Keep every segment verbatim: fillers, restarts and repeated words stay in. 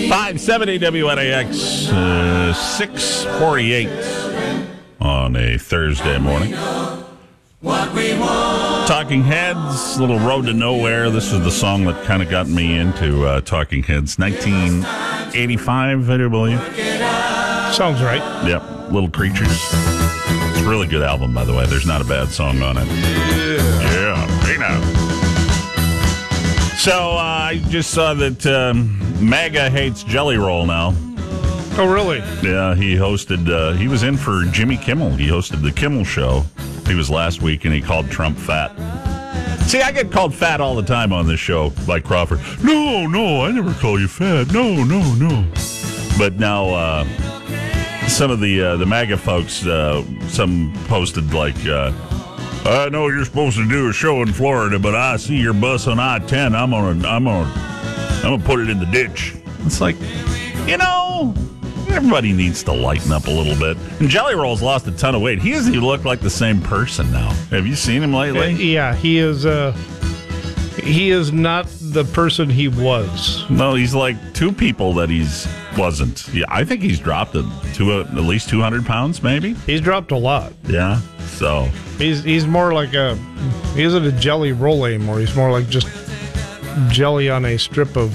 five seventy W N A X, uh, six forty-eight on a Thursday morning. Talking Heads, Little Road to Nowhere. This is the song that kind of got me into uh, Talking Heads. nineteen eighty-five, I do believe. Sounds right. Yep, Little Creatures. It's a really good album, by the way. There's not a bad song on it. Yeah, yeah, hey now. So uh, I just saw that um, MAGA hates Jelly Roll now. Oh, really? Yeah, he hosted, uh, he was in for Jimmy Kimmel. He hosted the Kimmel Show. He was last week, and he called Trump fat. See, I get called fat all the time on this show by Crawford. No, no, I never call you fat. No, no, no. But now uh, some of the uh, the MAGA folks, uh, some posted like, uh, I know you're supposed to do a show in Florida, but I see your bus on I ten. I'm gonna, I'm gonna, I'm gonna put it in the ditch. It's like, you know, everybody needs to lighten up a little bit. And Jelly Roll's lost a ton of weight. He doesn't even look like the same person now. Have you seen him lately? Yeah, he is. Uh, he is not the person he was. No, he's like two people that he's wasn't. Yeah, I think he's dropped a, two, uh, at least two hundred pounds, maybe. He's dropped a lot. Yeah, so he's he's more like a. He isn't a jelly roll anymore. He's more like just jelly on a strip of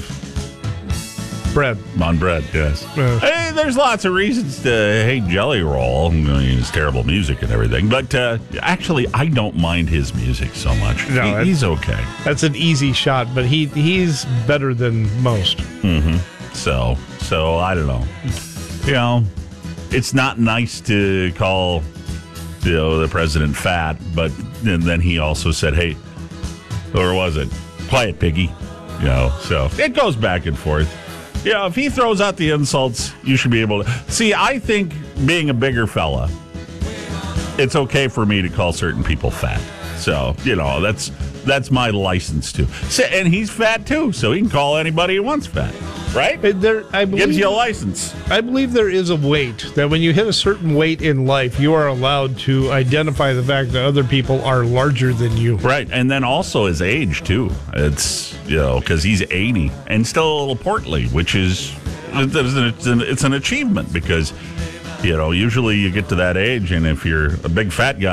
bread. On bread, yes. Uh, hey, there's lots of reasons to hate Jelly Roll. I mean, it's terrible music and everything. But uh, actually, I don't mind his music so much. No, he, he's okay. That's an easy shot, but he he's better than most. Mm-hmm. So, so I don't know. You know, it's not nice to call, you know, the president fat, but and then he also said, hey, or was it, quiet piggy? You know, so it goes back and forth. Yeah, if he throws out the insults, you should be able to. See, I think being a bigger fella, it's okay for me to call certain people fat. So, you know, that's that's my license too. So, and he's fat too, so he can call anybody he wants fat. Right? There, I believe, gives you a license. I believe there is a weight that when you hit a certain weight in life, you are allowed to identify the fact that other people are larger than you. Right, and then also his age too. It's, you know, because he's eighty and still a little portly, which is it's an, it's an achievement because, you know, usually you get to that age, and if you're a big fat guy